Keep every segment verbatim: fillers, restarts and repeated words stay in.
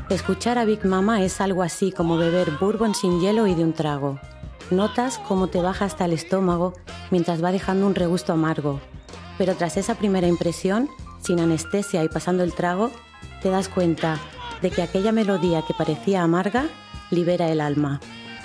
Escuchar a Big Mama es algo así como beber bourbon sin hielo y de un trago. Notas cómo te baja hasta el estómago mientras va dejando un regusto amargo. Pero tras esa primera impresión, sin anestesia y pasando el trago, te das cuenta de que aquella melodía que parecía amarga libera el alma.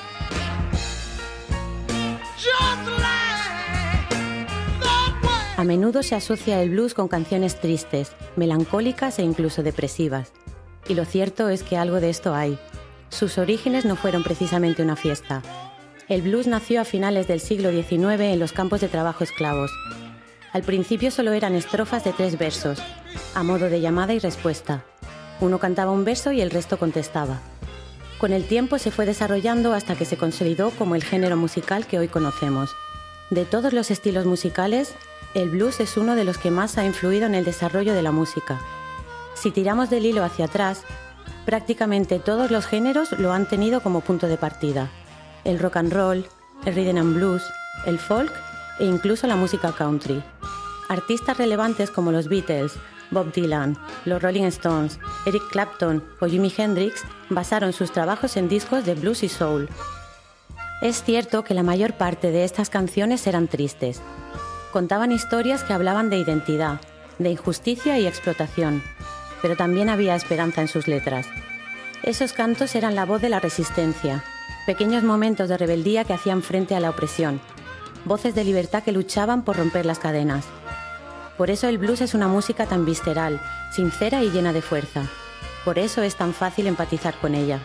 A menudo se asocia el blues con canciones tristes, melancólicas e incluso depresivas. Y lo cierto es que algo de esto hay. Sus orígenes no fueron precisamente una fiesta. El blues nació a finales del siglo diecinueve en los campos de trabajo esclavos. Al principio solo eran estrofas de tres versos, a modo de llamada y respuesta. Uno cantaba un verso y el resto contestaba. Con el tiempo se fue desarrollando hasta que se consolidó como el género musical que hoy conocemos. De todos los estilos musicales, el blues es uno de los que más ha influido en el desarrollo de la música. Si tiramos del hilo hacia atrás, prácticamente todos los géneros lo han tenido como punto de partida. El rock and roll, el rhythm and blues, el folk e incluso la música country. Artistas relevantes como los Beatles, Bob Dylan, los Rolling Stones, Eric Clapton o Jimi Hendrix basaron sus trabajos en discos de blues y soul. Es cierto que la mayor parte de estas canciones eran tristes. Contaban historias que hablaban de identidad, de injusticia y explotación, pero también había esperanza en sus letras. Esos cantos eran la voz de la resistencia, pequeños momentos de rebeldía que hacían frente a la opresión, voces de libertad que luchaban por romper las cadenas. Por eso el blues es una música tan visceral, sincera y llena de fuerza. Por eso es tan fácil empatizar con ella.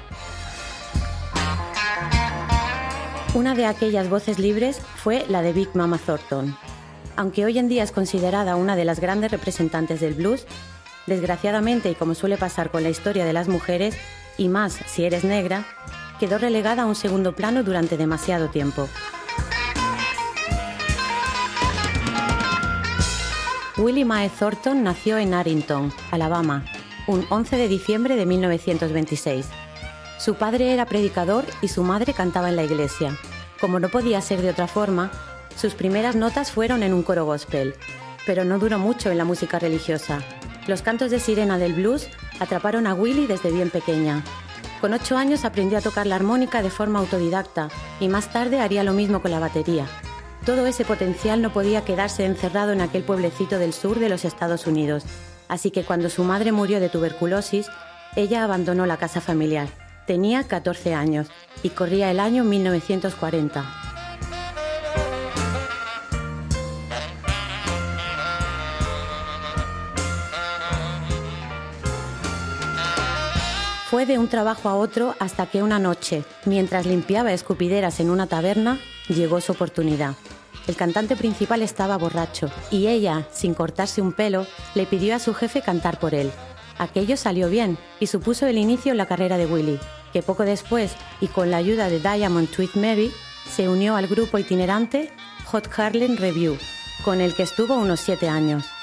Una de aquellas voces libres fue la de Big Mama Thornton. Aunque hoy en día es considerada una de las grandes representantes del blues, desgraciadamente, y como suele pasar con la historia de las mujeres, y más si eres negra, quedó relegada a un segundo plano durante demasiado tiempo. Willie Mae Thornton nació en Arlington, Alabama, un once de diciembre de mil novecientos veintiséis. Su padre era predicador y su madre cantaba en la iglesia. Como no podía ser de otra forma, sus primeras notas fueron en un coro gospel, pero no duró mucho en la música religiosa. Los cantos de sirena del blues atraparon a Willie desde bien pequeña. Con ocho años aprendió a tocar la armónica de forma autodidacta y más tarde haría lo mismo con la batería. Todo ese potencial no podía quedarse encerrado en aquel pueblecito del sur de los Estados Unidos, así que cuando su madre murió de tuberculosis, ella abandonó la casa familiar. Tenía catorce años y corría el año mil novecientos cuarenta. Fue de un trabajo a otro hasta que una noche, mientras limpiaba escupideras en una taberna, llegó su oportunidad. El cantante principal estaba borracho y ella, sin cortarse un pelo, le pidió a su jefe cantar por él. Aquello salió bien y supuso el inicio en la carrera de Willie, que poco después, y con la ayuda de Diamond Tweed Mary, se unió al grupo itinerante Hot Harlem Review, con el que estuvo unos siete años.